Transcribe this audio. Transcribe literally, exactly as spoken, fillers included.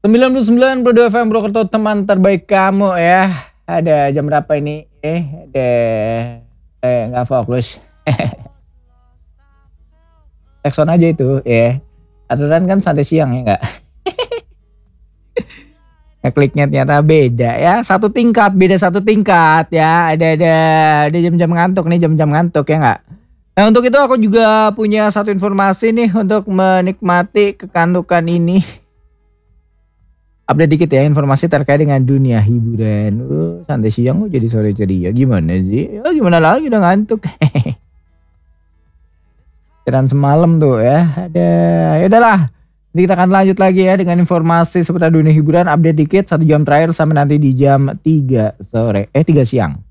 sembilan puluh sembilan koma dua F M Purwokerto, teman terbaik kamu ya. Ada jam berapa ini? Eh, ada eh nggak fokus. Tekson aja itu ya. Aturan kan sampai siang ya enggak? Ngekliknya ternyata beda ya. Satu tingkat, beda satu tingkat ya. Ada ada ada jam-jam ngantuk nih, jam-jam ngantuk ya enggak? Nah, untuk itu aku juga punya satu informasi nih untuk menikmati kekantukan ini. Update dikit ya informasi terkait dengan dunia hiburan. Uh, santai siang kok jadi sore ceria. Gimana sih? Ya gimana lagi udah ngantuk. Kirain semalam tuh ya. Ada ya udahlah. Nanti kita akan lanjut lagi ya dengan informasi seputar dunia hiburan, update dikit satu jam terakhir sampai nanti di jam tiga sore. Eh tiga siang.